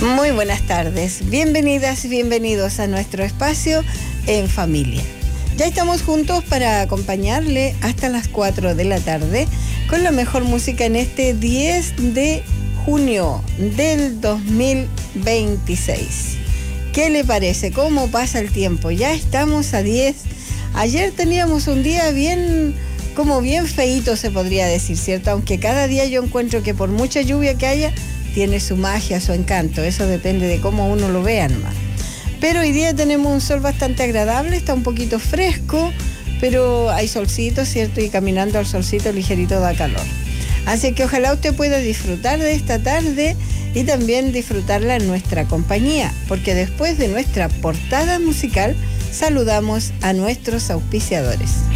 Muy buenas tardes, bienvenidas y bienvenidos a nuestro espacio En Familia. Ya estamos juntos para acompañarle hasta las 4 de la tarde con la mejor música en este 10 de junio del 2026. ¿Qué le parece? ¿Cómo pasa el tiempo? Ya estamos a 10. Ayer teníamos un día bien feíto, se podría decir, ¿cierto? Aunque cada día yo encuentro que por mucha lluvia que haya, tiene su magia, su encanto. Eso depende de cómo uno lo vea nomás. Pero hoy día tenemos un sol bastante agradable, está un poquito fresco, pero hay solcito, ¿cierto? Y caminando al solcito ligerito da calor. Así que ojalá usted pueda disfrutar de esta tarde y también disfrutarla en nuestra compañía, porque después de nuestra portada musical saludamos a nuestros auspiciadores.